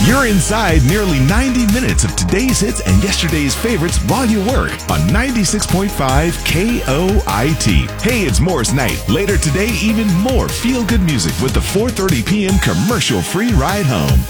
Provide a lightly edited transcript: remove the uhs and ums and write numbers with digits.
You're inside nearly 90 minutes of today's hits and yesterday's favorites while you work on 96.5 KOIT. Hey, it's Morris Knight. Later today, even more feel-good music with the 4:30 p.m. commercial-free ride home.